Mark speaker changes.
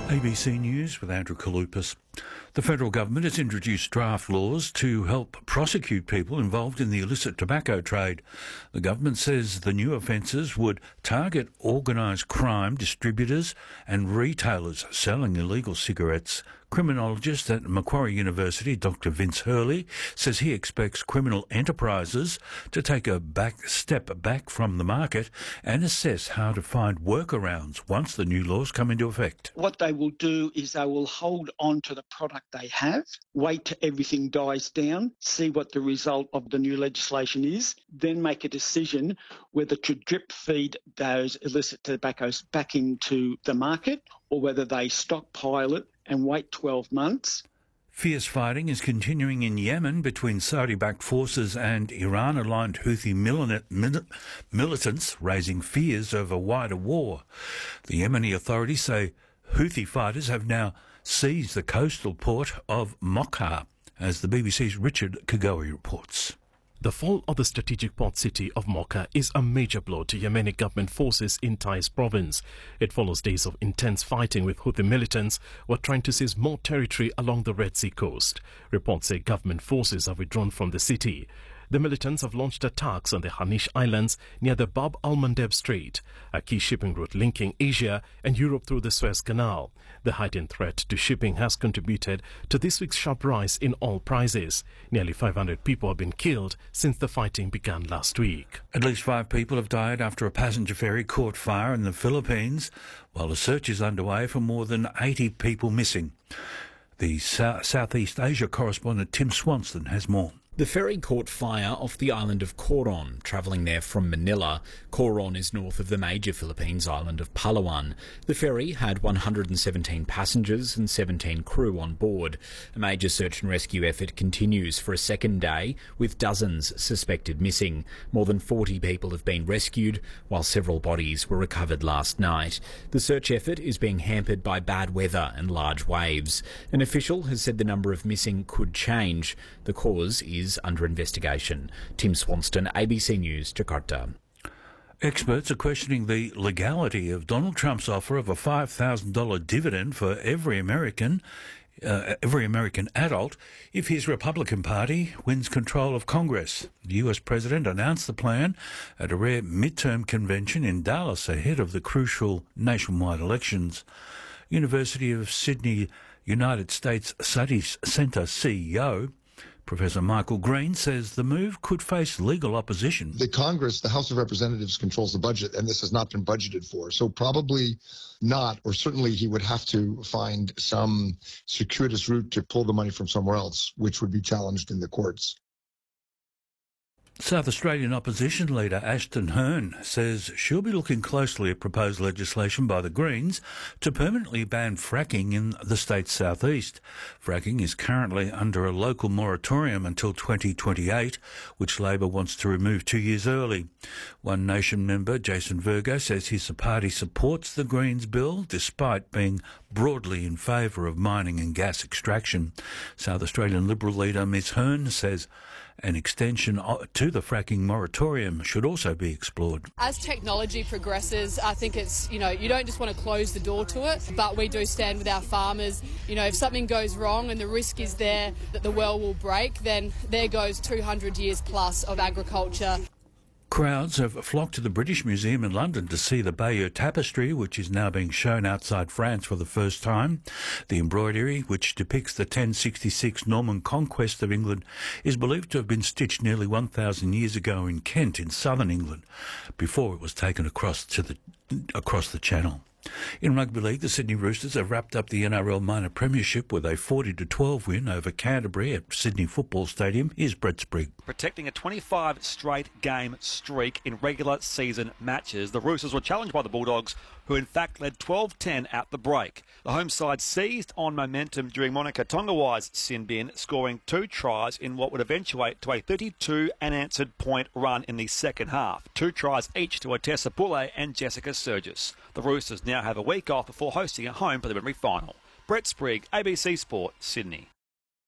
Speaker 1: ABC News with Andrew Kaloupas. The federal government has introduced draft laws to help prosecute people involved in the illicit tobacco trade. The government says the new offences would target organised crime distributors and retailers selling illegal cigarettes. Criminologist at Macquarie University, Dr Vince Hurley, says he expects criminal enterprises to take a step back from the market and assess how to find workarounds once the new laws come into effect.
Speaker 2: What they will do is they will hold on to the product they have, wait till everything dies down, see what the result of the new legislation is, then make a decision whether to drip feed those illicit tobaccos back into the market or whether they stockpile it and wait 12 months.
Speaker 1: Fierce fighting is continuing in Yemen between Saudi-backed forces and Iran-aligned Houthi militants, raising fears of a wider war. The Yemeni authorities say Houthi fighters have now seized the coastal port of Mocha, as the BBC's Richard Kagawi reports.
Speaker 3: The fall of the strategic port city of Mocha is a major blow to Yemeni government forces in Taiz province. It follows days of intense fighting with Houthi militants who are trying to seize more territory along the Red Sea coast. Reports say government forces have withdrawn from the city. The militants have launched attacks on the Hanish Islands near the Bab al-Mandeb Strait, a key shipping route linking Asia and Europe through the Suez Canal. The heightened threat to shipping has contributed to this week's sharp rise in oil prices. Nearly 500 people have been killed since the fighting began last week.
Speaker 1: At least 5 people have died after a passenger ferry caught fire in the Philippines, while a search is underway for more than 80 people missing. The Southeast Asia correspondent Tim Swanston has more.
Speaker 4: The ferry caught fire off the island of Coron, travelling there from Manila. Coron is north of the major Philippines island of Palawan. The ferry had 117 passengers and 17 crew on board. A major search and rescue effort continues for a second day, with dozens suspected missing. More than 40 people have been rescued, while several bodies were recovered last night. The search effort is being hampered by bad weather and large waves. An official has said the number of missing could change. The cause is under investigation. Tim Swanston, ABC News, Jakarta.
Speaker 1: Experts are questioning the legality of Donald Trump's offer of a $5,000 dividend for every American adult if his Republican Party wins control of Congress. The US President announced the plan at a rare midterm convention in Dallas ahead of the crucial nationwide elections. University of Sydney United States Studies Centre CEO Professor Michael Green says the move could face legal opposition.
Speaker 5: The Congress, the House of Representatives, controls the budget, and this has not been budgeted for. So probably not, or certainly he would have to find some circuitous route to pull the money from somewhere else, which would be challenged in the courts.
Speaker 1: South Australian opposition leader Ashton Hearn says she'll be looking closely at proposed legislation by the Greens to permanently ban fracking in the state's southeast. Fracking is currently under a local moratorium until 2028, which Labor wants to remove 2 years early. One Nation member, Jason Virgo, says his party supports the Greens bill despite being broadly in favour of mining and gas extraction. South Australian Liberal leader Ms Hearn says an extension to the fracking moratorium should also be explored.
Speaker 6: As technology progresses, I think it's, you don't just want to close the door to it, but we do stand with our farmers. If something goes wrong and the risk is there that the well will break, then there goes 200 years plus of agriculture.
Speaker 1: Crowds have flocked to the British Museum in London to see the Bayeux Tapestry, which is now being shown outside France for the first time. The embroidery, which depicts the 1066 Norman conquest of England, is believed to have been stitched nearly 1,000 years ago in Kent, in southern England, before it was taken across the Channel. In rugby league, the Sydney Roosters have wrapped up the NRL minor premiership with a 40-12 win over Canterbury at Sydney Football Stadium. Here's Brett Sprigg.
Speaker 7: Protecting a 25 straight game streak in regular season matches, the Roosters were challenged by the Bulldogs, who in fact led 12-10 at the break. The home side seized on momentum during Monica Tongawai's sin bin, scoring 2 tries in what would eventuate to a 32 unanswered point run in the second half. 2 tries each to Atessa Poulet and Jessica Sturgis. The Roosters now have a week off before hosting a home preliminary final. Brett Sprigg, ABC Sport, Sydney.